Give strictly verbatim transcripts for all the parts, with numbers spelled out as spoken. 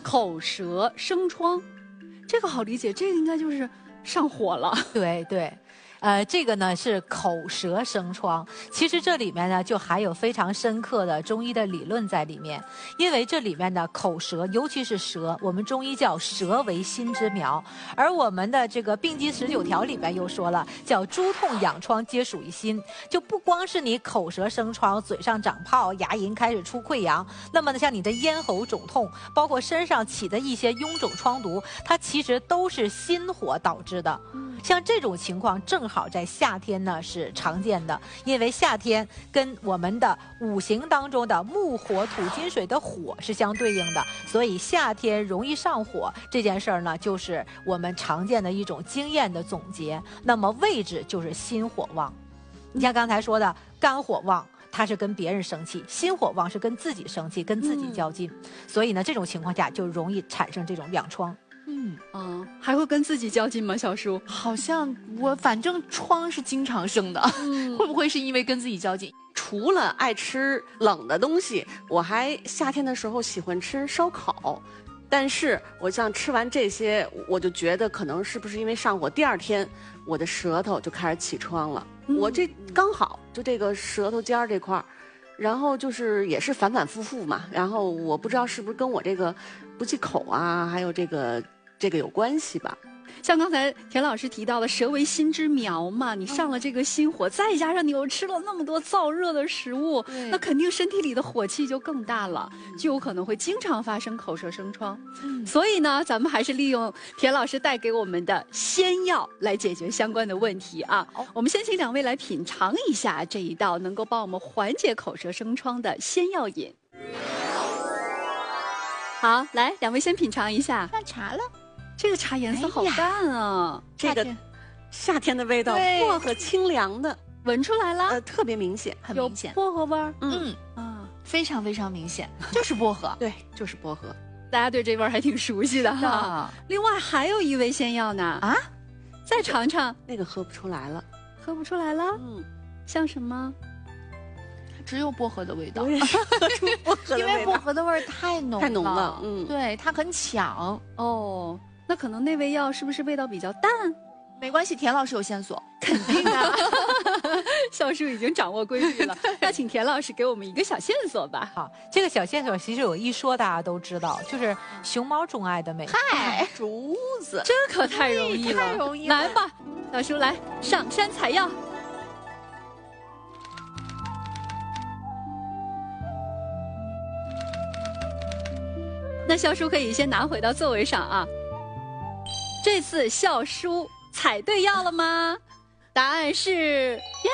口舌生疮，这个好理解，这个应该就是上火了。 对对。呃，这个呢是口舌生疮，其实这里面呢就含有非常深刻的中医的理论在里面，因为这里面的口舌，尤其是舌，我们中医叫舌为心之苗，而我们的这个病机十九条里面又说了，叫诸痛痒疮皆属于心，就不光是你口舌生疮，嘴上长泡，牙龈开始出溃疡，那么呢像你的咽喉肿痛，包括身上起的一些臃肿疮毒，它其实都是心火导致的。像这种情况正好在夏天呢是常见的，因为夏天跟我们的五行当中的木火土金水的火是相对应的，所以夏天容易上火这件事儿呢，就是我们常见的一种经验的总结。那么位置就是心火旺，你像刚才说的肝火旺，他是跟别人生气，心火旺是跟自己生气，跟自己较劲，嗯、所以呢这种情况下就容易产生这种痒疮。 嗯啊，还会跟自己较劲吗？小叔， 好像我反正疮是经常生的，嗯、会不会是因为跟自己较劲？ 除了爱吃冷的东西，我还夏天的时候喜欢吃烧烤。但是我像吃完这些，我就觉得可能是不是因为上火，第二天我的舌头就开始起疮了。嗯、我这刚好就这个舌头尖儿这块儿。然后就是也是反反复复嘛，然后我不知道是不是跟我这个不忌口啊，还有这个这个有关系吧。 像刚才田老师提到的舌为心之苗嘛，你上了这个心火，再加上你又吃了那么多燥热的食物，那肯定身体里的火气就更大了，就有可能会经常发生口舌生疮。嗯、所以呢，咱们还是利用田老师带给我们的仙药来解决相关的问题啊。我们先请两位来品尝一下这一道能够帮我们缓解口舌生疮的仙药饮。好，来，两位先品尝一下。 上茶了。 这个茶颜色好淡啊！ 这个夏天的味道，薄荷清凉的， 闻出来了， 呃，特别明显， 很明显， 薄荷味儿， 嗯啊，非常非常明显，就是薄荷， 对，就是薄荷， 大家对这味儿还挺熟悉的哈。另外还有一味仙药呢，啊，再尝尝， 那个喝不出来了， 喝不出来了，嗯，像什么？ 只有薄荷的味道， 我也是喝出薄荷的味道， 因为薄荷的味儿太浓了， 太浓了，嗯， 对，它很抢哦。那可能那味药是不是味道比较淡？ 没关系，田老师有线索， 肯定的。小叔已经掌握规律了，那请田老师给我们一个小线索吧。 好，这个小线索其实我一说大家都知道，就是熊猫钟爱的美。 嗨， 竹子， 这可太容易了， 太容易了。 来吧，小叔来上山采药。那笑叔可以先拿回到座位上啊。这次笑叔采对药了吗？答案是耶，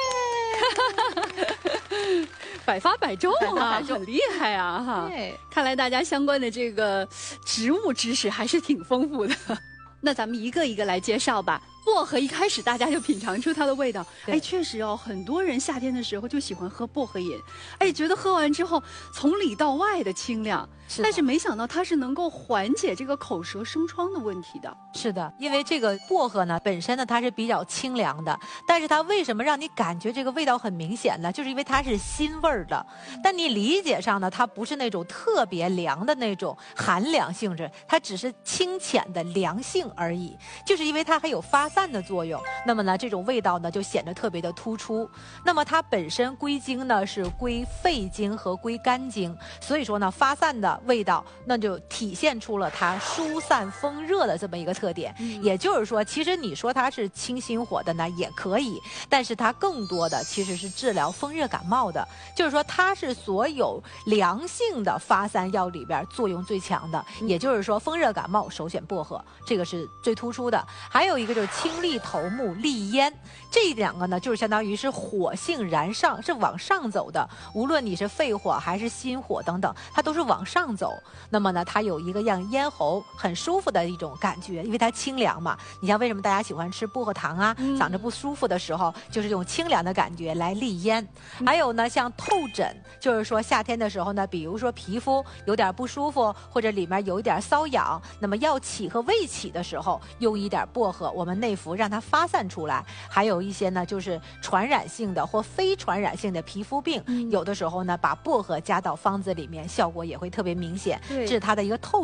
百发百中啊，很厉害啊哈！看来大家相关的这个植物知识还是挺丰富的。那咱们一个一个来介绍吧。薄荷一开始大家就品尝出它的味道，哎，确实哦，很多人夏天的时候就喜欢喝薄荷饮，哎，觉得喝完之后从里到外的清凉，是但是没想到它是能够缓解这个口舌生疮的问题的。 是的，因为这个薄荷呢本身呢它是比较清凉的，但是它为什么让你感觉这个味道很明显呢？就是因为它是辛味儿的，但你理解上呢，它不是那种特别凉的那种寒凉性质，它只是清浅的凉性而已，就是因为它还有发散的作用，那么呢这种味道呢就显得特别的突出。那么它本身归经呢是归肺经和归肝经，所以说呢发散的味道那就体现出了它疏散风热的这么一个特点。嗯、也就是说其实你说它是清心火的呢也可以，但是它更多的其实是治疗风热感冒的，就是说它是所有凉性的发散药里边作用最强的。嗯、也就是说风热感冒首选薄荷，这个是最突出的。还有一个就是清利头目利咽，这两个呢就是相当于是火性燃上，是往上走的，无论你是肺火还是心火等等，它都是往上走。那么呢它有一个让咽喉很舒服的一种感觉，因为它清凉嘛。你像为什么大家喜欢吃薄荷糖啊，嗯、嗓子不舒服的时候就是这种清凉的感觉来利咽。嗯、还有呢像透疹，就是说夏天的时候呢，比如说皮肤有点不舒服，或者里面有一点瘙痒，那么要起和未起的时候用一点薄荷，我们内服让它发散出来。还有一些呢就是传染性的或非传染性的皮肤病，嗯、有的时候呢把薄荷加到方子里面，效果也会特别明显，治它的一个透